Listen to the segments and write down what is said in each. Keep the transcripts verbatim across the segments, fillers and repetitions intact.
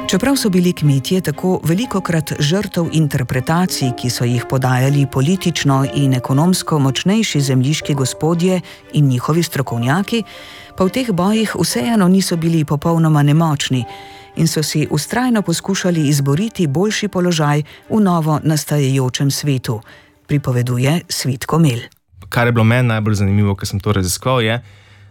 Čeprav so bili kmetje tako velikokrat žrtev interpretacij, ki so jih podajali politično in ekonomsko močnejši zemljiški gospodje in njihovi strokovnjaki, pa v teh bojih vseeno niso bili popolnoma nemočni in so si vztrajno poskušali izboriti boljši položaj v novo nastajajočem svetu, pripoveduje Svit Komel. Kar je bilo meni najbolj zanimivo, ko sem to raziskal, je,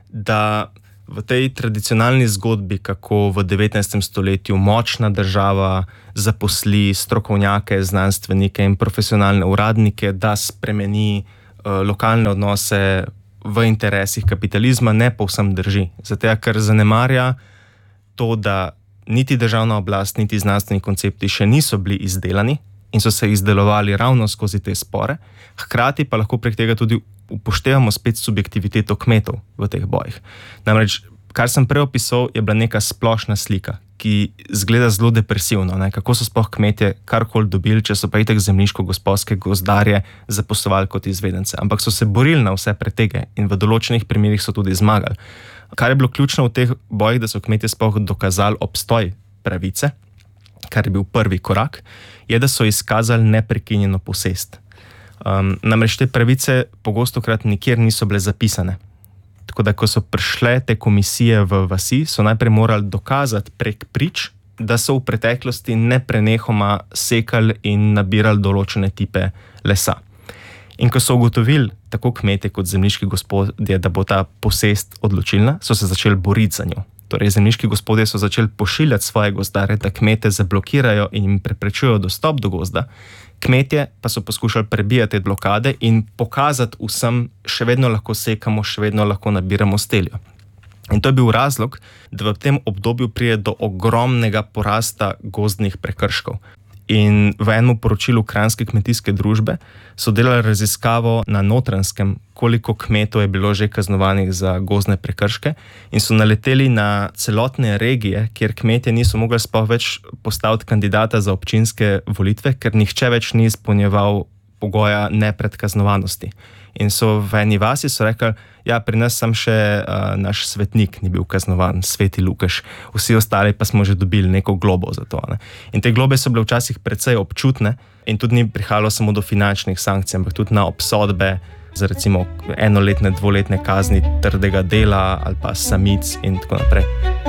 da v tej tradicionalni zgodbi, kako v devetnajstem stoletju močna država zaposli strokovnjake, znanstvenike in profesionalne uradnike, da spremeni uh, lokalne odnose v interesih kapitalizma, ne povsem drži. Zato, ker zanemarja to, da niti državna oblast, niti znanstveni koncepti še niso bili izdelani in so se izdelovali ravno skozi te spore, hkrati pa lahko prek tega tudi upoštevamo spet subjektiviteto kmetov v teh bojih. Namreč, kar sem prej opisal, je bila neka splošna slika, ki zgleda zelo depresivno, ne? Kako so sploh kmetje karkoli dobili, če so pa itak zemljiško-gospodske gozdarje zaposlovali kot izvedence. Ampak so se borili na vse pretege in v določenih primerih so tudi zmagali. Kar je bilo ključno v teh bojih, da so kmetje sploh dokazali obstoj pravice, kar je bil prvi korak, je, da so izkazali neprekinjeno posest. Um, namreč te pravice pogostokrat nikjer niso bile zapisane. Tako da, ko so prišle te komisije v vasi, so najprej morali dokazati prek prič, da so v preteklosti neprenehoma sekali in nabirali določene tipe lesa. In ko so ugotovili, tako kmetje kot zemljiški gospodje, da bo ta posest odločilna, so se začeli boriti za njo. Torej, zemljiški gospodje so začeli pošiljati svoje gozdare, da kmete zablokirajo in jim preprečujejo dostop do gozda. Kmetje pa so poskušali prebijati te blokade in pokazati vsem, še vedno lahko sekamo, še vedno lahko nabiramo steljo. In to je bil razlog, da v tem obdobju pride do ogromnega porasta gozdnih prekrškov. In v enem poročilu Kranjske kmetijske družbe so delali raziskavo na Notranjskem, koliko kmetov je bilo že kaznovanih za gozdne prekrške, in so naleteli na celotne regije, kjer kmetje niso mogli sploh več postaviti kandidata za občinske volitve, ker nihče več ni izpolnjeval pogoja nepredkaznovanosti. In so v eni vasi so rekli, ja, pri nas sam še uh, naš svetnik ni bil kaznovan, Sveti Lukaš, vsi ostali pa smo že dobili neko globo za to. Ne? In te globe so bile včasih precej občutne in tudi ni prihajalo samo do finančnih sankcij, ampak tudi na obsodbe za recimo enoletne, dvoletne kazni trdega dela ali pa samic in tako naprej.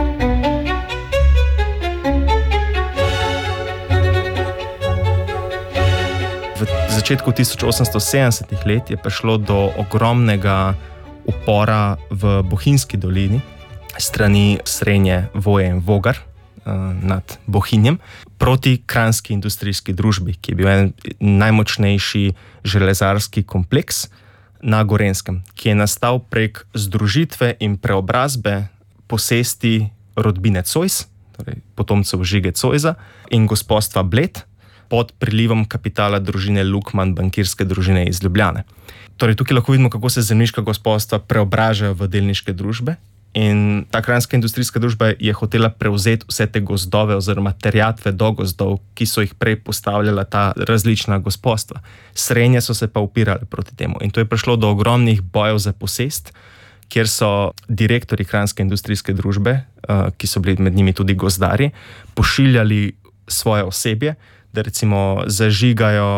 V začetku tisoč osemsto sedemdesetih let je prišlo do ogromnega upora v Bohinjski dolini strani Srenje, Voje in Vogar nad Bohinjem proti Kranjski industrijski družbi, ki je bil en najmočnejši železarski kompleks na Gorenjskem, ki je nastal prek združitve in preobrazbe posesti rodbine Zois, torej potomcev Žige Zoisa, in gospodstva Bled pod prilivom kapitala družine Lukman, bankirske družine iz Ljubljane. Torej, tukaj lahko vidimo, kako se zemljiška gospodstva preobražajo v delniške družbe, in ta Kranjska industrijska družba je hotela prevzeti vse te gozdove oziroma terjatve do gozdov, ki so jih prej postavljala ta različna gospodstva. Srenje so se pa upirali proti temu in to je prišlo do ogromnih bojev za posest, kjer so direktorji Kranjske industrijske družbe, ki so bili med njimi tudi gozdarji, pošiljali svoje osebje, da recimo zažigajo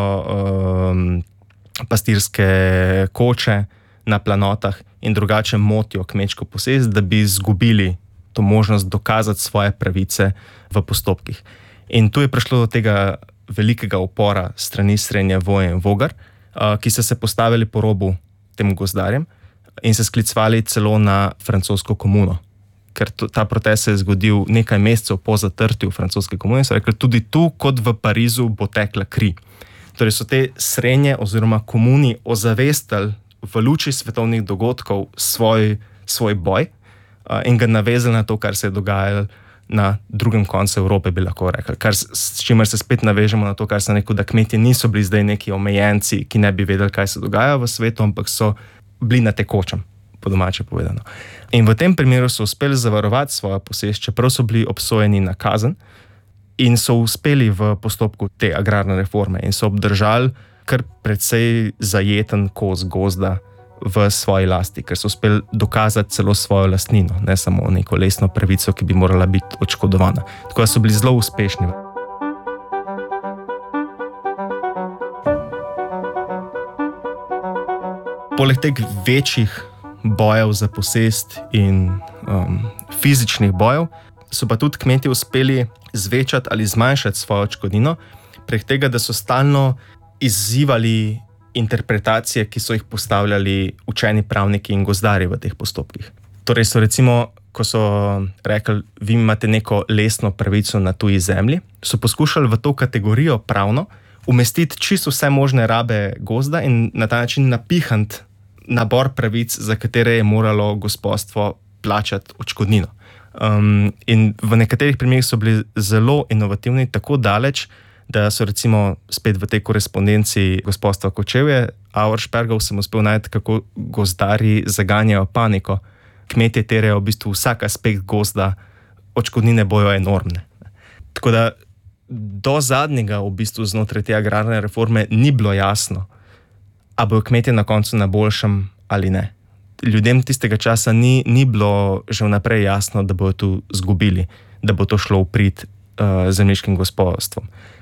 um, pastirske koče na planotah in drugače motijo kmečko posest, da bi izgubili to možnost dokazati svoje pravice v postopkih. In tu je prišlo do tega velikega upora strani Srenje, Voje in Vogar, uh, ki so se postavili po robu tem gozdarjem in se sklicvali celo na francosko komuno. Ker to, ta protest se je zgodil nekaj mesecev po zatrtju francoske komune, so rekli, tudi tu, kot v Parizu, bo tekla kri. Torej so te Srenje oziroma komuni ozavestili v luči svetovnih dogodkov svoj, svoj boj uh, in ga navezali na to, kar se je dogajalo na drugem koncu Evrope, bi lahko rekli. Kar, s čimer se spet navežemo na to, kar sem rekel, da kmetje niso bili zdaj neki omejenci, ki ne bi vedeli, kaj se dogaja v svetu, ampak so bili na tekočem, po domače povedano. In v tem primeru so uspeli zavarovati svojo posest, čeprav so bili obsojeni na kazen, in so uspeli v postopku te agrarne reforme in so obdržali kar precej zajeten kos gozda v svoji lasti, ker so uspeli dokazati celo svojo lastnino, ne samo neko lesno pravico, ki bi morala biti odškodovana. Tako da so bili zelo uspešni. Poleg teh večjih bojev za posest in um, fizičnih bojev so pa tudi kmetje uspeli zvečati ali zmanjšati svojo odškodnino prek tega, da so stalno izzivali interpretacije, ki so jih postavljali učeni pravniki in gozdarji v teh postopkih. Torej so recimo, ko so rekli, vi imate neko lesno pravico na tuji zemlji, so poskušali v to kategorijo pravno umestiti čisto vse možne rabe gozda in na ta način napihant nabor pravic, za katere je moralo gospodstvo plačati odškodnino. Um, in v nekaterih primerih so bili zelo inovativni, tako daleč, da so recimo spet v tej korespondenci gospodstva Kočevje, Auerspergov sem uspel najti, kako gozdarji zaganjajo paniko. Kmetje terjajo v bistvu vsak aspekt gozda, odškodnine bojo enormne. Tako da do zadnjega v bistvu znotraj te agrarne reforme ni bilo jasno, a bojo kmetje na koncu na boljšem ali ne. Ljudem tistega časa ni, ni bilo že vnaprej jasno, da bojo tu zgubili, da bo to šlo v prid uh, zemljiškim gospodstvom.